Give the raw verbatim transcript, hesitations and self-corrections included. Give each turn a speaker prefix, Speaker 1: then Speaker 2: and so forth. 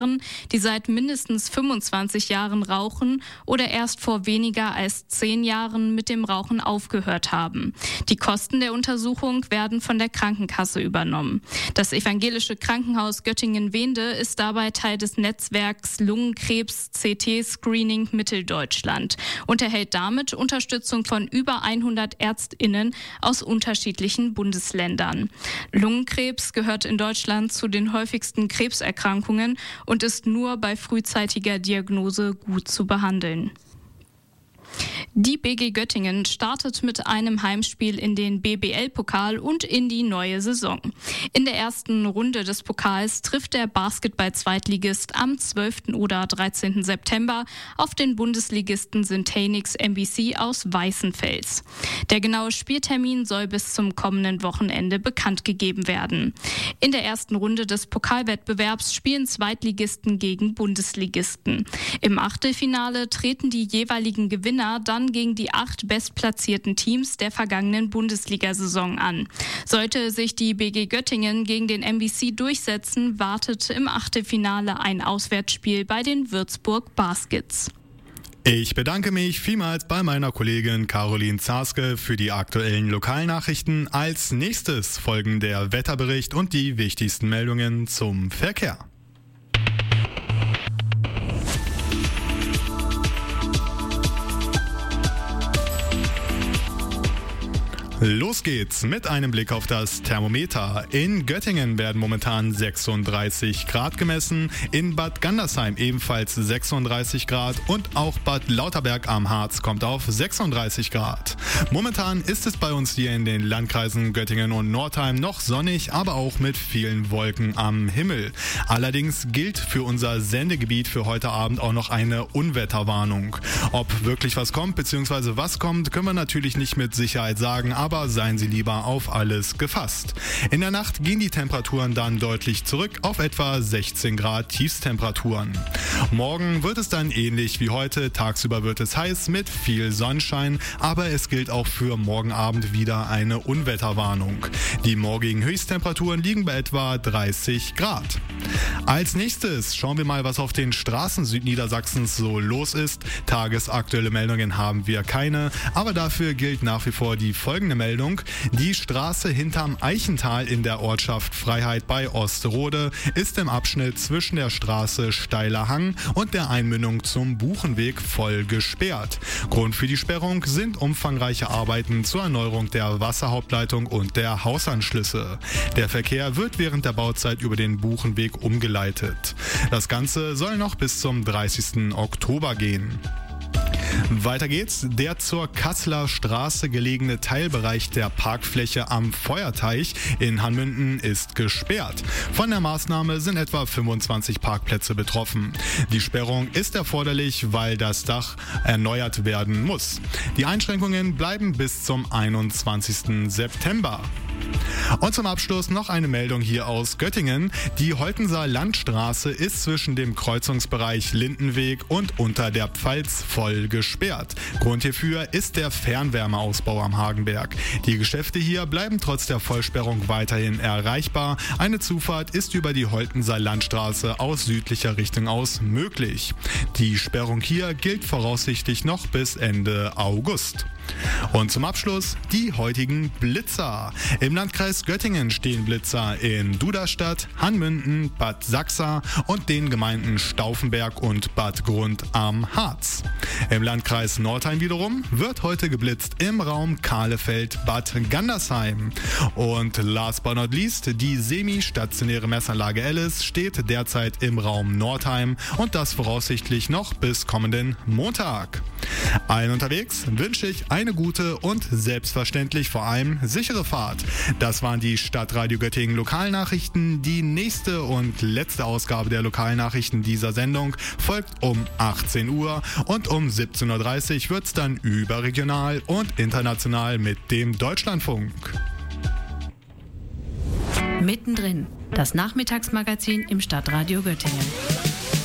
Speaker 1: die seit mindestens fünfundzwanzig Jahren rauchen oder erst vor weniger als zehn Jahren mit dem Rauchen aufgehört haben. Die Kosten der Untersuchung werden von der Krankenkasse übernommen. Das Evangelische Krankenhaus Göttingen-Wende ist dabei Teil des Netzwerks Lungenkrebs-C T-Screening Mitteldeutschland und erhält damit Unterstützung von über hundert ÄrztInnen aus unterschiedlichen Bundesländern. Lungenkrebs gehört in Deutschland zu den häufigsten Krebserkrankungen und ist nur bei frühzeitiger Diagnose gut zu behandeln. Die B G Göttingen startet mit einem Heimspiel in den B B L-Pokal und in die neue Saison. In der ersten Runde des Pokals trifft der Basketball-Zweitligist am zwölften oder dreizehnten September auf den Bundesligisten Syntanix M B C aus Weißenfels. Der genaue Spieltermin soll bis zum kommenden Wochenende bekannt gegeben werden. In der ersten Runde des Pokalwettbewerbs spielen Zweitligisten gegen Bundesligisten. Im Achtelfinale treten die jeweiligen Gewinner dann gegen die acht bestplatzierten Teams der vergangenen Bundesliga-Saison an. Sollte sich die B G Göttingen gegen den M B C durchsetzen, wartet im Achtelfinale ein Auswärtsspiel bei den Würzburg Baskets.
Speaker 2: Ich bedanke mich vielmals bei meiner Kollegin Caroline Zarske für die aktuellen Lokalnachrichten. Als nächstes folgen der Wetterbericht und die wichtigsten Meldungen zum Verkehr. Los geht's mit einem Blick auf das Thermometer. In Göttingen werden momentan sechsunddreißig Grad gemessen, in Bad Gandersheim ebenfalls sechsunddreißig Grad und auch Bad Lauterberg am Harz kommt auf sechsunddreißig Grad. Momentan ist es bei uns hier in den Landkreisen Göttingen und Northeim noch sonnig, aber auch mit vielen Wolken am Himmel. Allerdings gilt für unser Sendegebiet für heute Abend auch noch eine Unwetterwarnung. Ob wirklich was kommt bzw. was kommt, können wir natürlich nicht mit Sicherheit sagen, aber aber seien Sie lieber auf alles gefasst. In der Nacht gehen die Temperaturen dann deutlich zurück auf etwa sechzehn Grad Tiefstemperaturen. Morgen wird es dann ähnlich wie heute. Tagsüber wird es heiß mit viel Sonnenschein, aber es gilt auch für morgen Abend wieder eine Unwetterwarnung. Die morgigen Höchsttemperaturen liegen bei etwa dreißig Grad. Als nächstes schauen wir mal, was auf den Straßen Südniedersachsens so los ist. Tagesaktuelle Meldungen haben wir keine, aber dafür gilt nach wie vor die folgende Meldung. Die Straße hinterm Eichental in der Ortschaft Freiheit bei Osterode ist im Abschnitt zwischen der Straße Steiler Hang und der Einmündung zum Buchenweg voll gesperrt. Grund für die Sperrung sind umfangreiche Arbeiten zur Erneuerung der Wasserhauptleitung und der Hausanschlüsse. Der Verkehr wird während der Bauzeit über den Buchenweg umgeleitet. Das Ganze soll noch bis zum dreißigsten Oktober gehen. Weiter geht's. Der zur Kasseler Straße gelegene Teilbereich der Parkfläche am Feuerteich in Hanmünden ist gesperrt. Von der Maßnahme sind etwa fünfundzwanzig Parkplätze betroffen. Die Sperrung ist erforderlich, weil das Dach erneuert werden muss. Die Einschränkungen bleiben bis zum einundzwanzigsten September. Und zum Abschluss noch eine Meldung hier aus Göttingen. Die Holtenser Landstraße ist zwischen dem Kreuzungsbereich Lindenweg und unter der Pfalz voll gesperrt. Grund hierfür ist der Fernwärmeausbau am Hagenberg. Die Geschäfte hier bleiben trotz der Vollsperrung weiterhin erreichbar. Eine Zufahrt ist über die Holtenser Landstraße aus südlicher Richtung aus möglich. Die Sperrung hier gilt voraussichtlich noch bis Ende August. Und zum Abschluss die heutigen Blitzer. Im Landkreis Göttingen stehen Blitzer in Duderstadt, Hanmünden, Bad Sachsa und den Gemeinden Stauffenberg und Bad Grund am Harz. Im Landkreis Nordheim wiederum wird heute geblitzt im Raum Kahlefeld, Bad Gandersheim. Und last but not least, die semi-stationäre Messanlage Alice steht derzeit im Raum Nordheim und das voraussichtlich noch bis kommenden Montag. Allen unterwegs wünsche ich eine gute und selbstverständlich vor allem sichere Fahrt. Das waren die Stadtradio Göttingen Lokalnachrichten. Die nächste und letzte Ausgabe der Lokalnachrichten dieser Sendung folgt um achtzehn Uhr und um siebzehn Uhr dreißig wird es dann überregional und international mit dem Deutschlandfunk.
Speaker 3: Mittendrin, das Nachmittagsmagazin im Stadtradio Göttingen.